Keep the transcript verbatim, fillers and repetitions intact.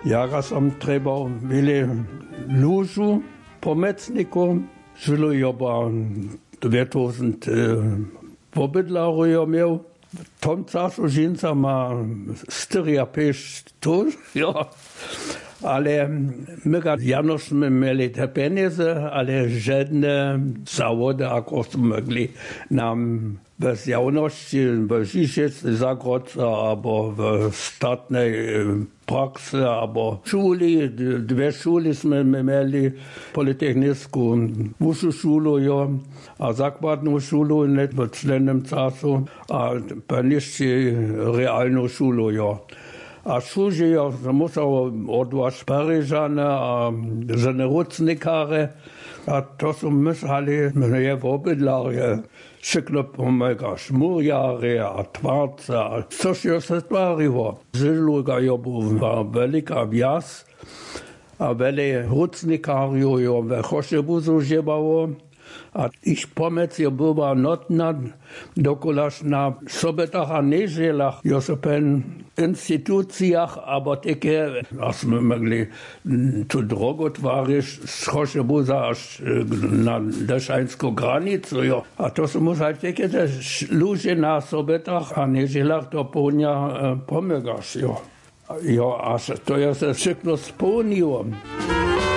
Ja som trebao bili lužu pomecniku, žilo joba dve tisíce pobydlaru jo miał. W tom czasu żinca ma styria pięć tu, ja. Ale my Janośmy mieli te pieniądze, ale żadne zawody akurat mogli nam bez jawności, w Żyżecy Zagrodce, albo w statnej praksy, albo szuli, dwie szuli mieli, politechnicką wyższą szulę, ja, a zakładną szulę, nie w czlennym czasu, a panicznie realną szulę, ja. A służy ja musiał odwać Paryżane, a żene rucnikare, a to są myśleli mnie w obydlarze. Szykno pomega szmurjary, a twarce, a coś się stwariło. Żyluga ja była wielka wjazd, a wiele rucnikariów ja we Choszebuzu żywało. A ich pomec je była notna, dokulaż na sobotach a niedzielach, jo so pen instytucjach, aber takie, aż my mogli tu drogę twarić z Choszebuza aż na deszańską granicę, jo. A to są muszać takie też ludzie na sobotach a niedzielach do południa pomagasz, jo. Jo, aż to ja się wszystko spełniło.